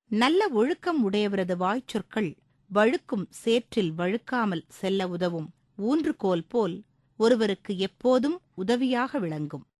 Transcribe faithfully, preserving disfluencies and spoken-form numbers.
நல்ல ஒழுக்கம் உடையவரது வாய்ச்சொற்கள் வழுக்கும் சேற்றில் வழுக்காமல் செல்ல உதவும் ஊன்றுகோல் போல் ஒருவருக்கு எப்போதும் உதவியாக விளங்கும்.